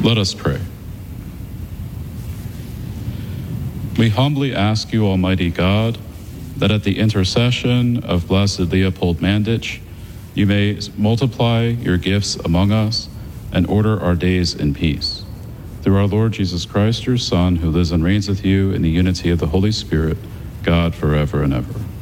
Let us pray. We humbly ask you, Almighty God, that at the intercession of Blessed Leopold Mandich, you may multiply your gifts among us and order our days in peace. Through our Lord Jesus Christ, your Son, who lives and reigns with you in the unity of the Holy Spirit, God, forever and ever.